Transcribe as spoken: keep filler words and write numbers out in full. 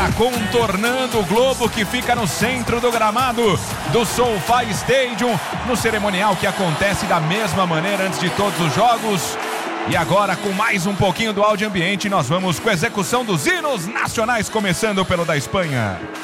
contornando o globo que fica no centro do gramado do SoFi Stadium, no cerimonial que acontece da mesma maneira antes de todos os jogos. E agora, com mais um pouquinho do áudio ambiente, nós vamos com a execução dos hinos nacionais, começando pelo da Espanha.